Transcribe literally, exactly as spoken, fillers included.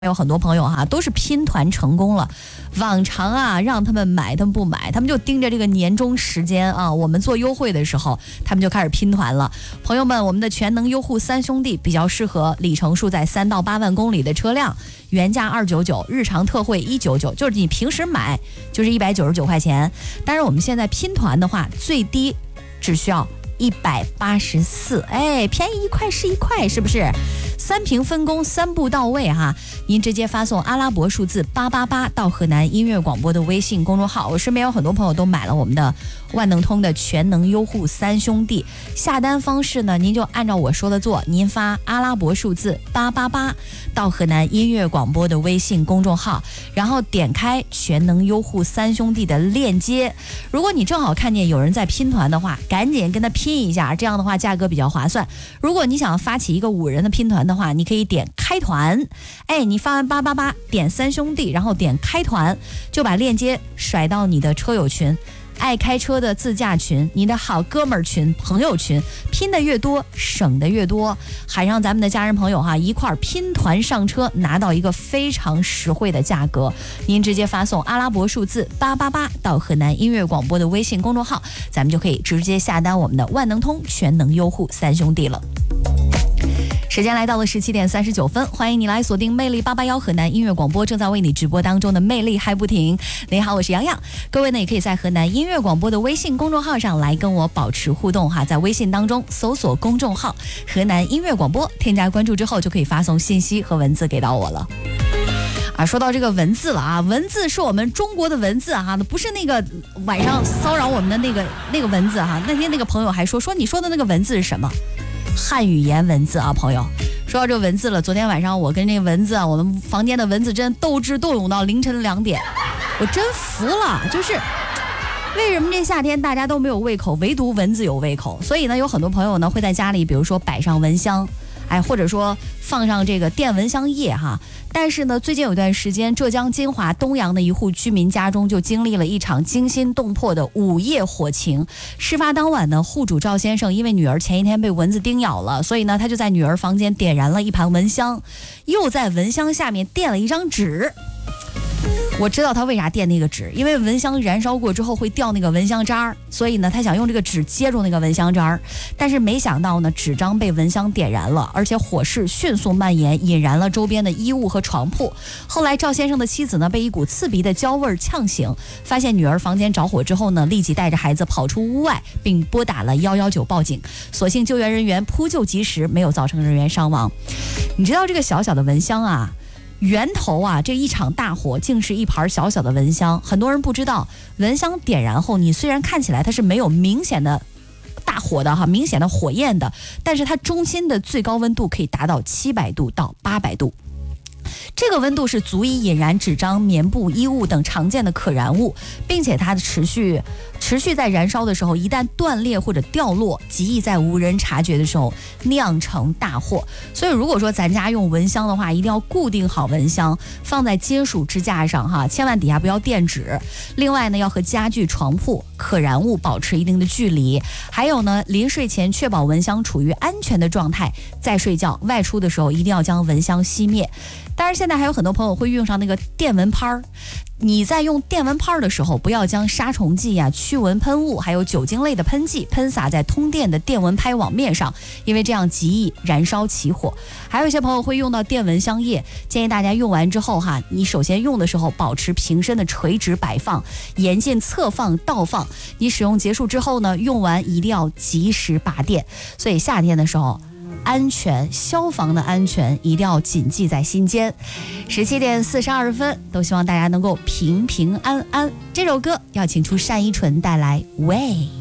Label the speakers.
Speaker 1: 有很多朋友哈，都是拼团成功了。往常啊，让他们买，他们不买，他们就盯着这个年终时间啊，我们做优惠的时候，他们就开始拼团了。朋友们，我们的全能优护三兄弟比较适合里程数在三到八万公里的车辆，原价二九九，日常特惠一九九，就是你平时买就是一百九十九块钱。但是我们现在拼团的话，最低只需要一百八十四，哎，便宜一块是一块，是不是？三屏分工，三步到位哈！您直接发送阿拉伯数字八八八到河南音乐广播的微信公众号。我身边有很多朋友都买了我们的万能通的全能优护三兄弟，下单方式呢，您就按照我说的做，您发阿拉伯数字八八八到河南音乐广播的微信公众号，然后点开全能优护三兄弟的链接。如果你正好看见有人在拼团的话，赶紧跟他拼一下，这样的话价格比较划算。如果你想发起一个五人的拼团的话，你可以点开团，哎，你发完八八八点三兄弟，然后点开团，就把链接甩到你的车友群、爱开车的自驾群、你的好哥们儿群、朋友群，拼的越多省的越多，喊上咱们的家人朋友哈，一块儿拼团上车，拿到一个非常实惠的价格。您直接发送阿拉伯数字八八八到河南音乐广播的微信公众号，咱们就可以直接下单我们的万能通全能优护三兄弟了。时间来到了十七点三十九分，欢迎你来锁定魅力八八幺河南音乐广播，正在为你直播当中的魅力还不停。你好，我是洋洋，各位呢也可以在河南音乐广播的微信公众号上来跟我保持互动哈，在微信当中搜索公众号河南音乐广播，添加关注之后就可以发送信息和文字给到我了。啊，说到这个文字了啊，文字是我们中国的文字哈，不是那个晚上骚扰我们的那个那个文字哈。那天那个朋友还说说你说的那个文字是什么？汉语言文字啊，朋友。说到这文字了，昨天晚上我跟这个蚊子啊，我们房间的蚊子真斗智斗勇到凌晨两点，我真服了。就是为什么这夏天大家都没有胃口，唯独蚊子有胃口？所以呢，有很多朋友呢会在家里，比如说摆上蚊香，哎，或者说放上这个电蚊香液哈。但是呢，最近有段时间，浙江金华东阳的一户居民家中就经历了一场惊心动魄的午夜火情。事发当晚呢，户主赵先生因为女儿前一天被蚊子叮咬了，所以呢，他就在女儿房间点燃了一盘蚊香，又在蚊香下面垫了一张纸。我知道他为啥垫那个纸，因为蚊香燃烧过之后会掉那个蚊香渣儿，所以呢他想用这个纸接住那个蚊香渣儿，但是没想到呢纸张被蚊香点燃了，而且火势迅速蔓延，引燃了周边的衣物和床铺。后来赵先生的妻子呢被一股刺鼻的焦味呛醒，发现女儿房间着火之后呢，立即带着孩子跑出屋外，并拨打了一一九报警。所幸救援人员扑救及时，没有造成人员伤亡。你知道这个小小的蚊香啊，源头啊，这一场大火竟是一盘小小的蚊香。很多人不知道，蚊香点燃后，你虽然看起来它是没有明显的大火的哈，明显的火焰的，但是它中心的最高温度可以达到七百度到八百度。这个温度是足以引燃纸张、棉布、衣物等常见的可燃物，并且它的持续持续在燃烧的时候，一旦断裂或者掉落，极易在无人察觉的时候酿成大祸。所以如果说咱家用蚊香的话，一定要固定好蚊香，放在金属支架上哈，千万底下不要垫纸。另外呢，要和家具、床铺、可燃物保持一定的距离。还有呢，临睡前确保蚊香处于安全的状态再睡觉，外出的时候一定要将蚊香熄灭。当然现在还有很多朋友会用上那个电蚊拍儿，你在用电蚊拍的时候，不要将杀虫剂呀、驱蚊喷雾还有酒精类的喷剂喷洒在通电的电蚊拍网面上，因为这样极易燃烧起火。还有一些朋友会用到电蚊香液，建议大家用完之后哈，你首先用的时候保持瓶身的垂直摆放，严禁侧放倒放。你使用结束之后呢，用完一定要及时拔电。所以夏天的时候，安全消防的安全一定要谨记在心间。十七点四十二分，都希望大家能够平平安安。这首歌要请出单依纯带来喂。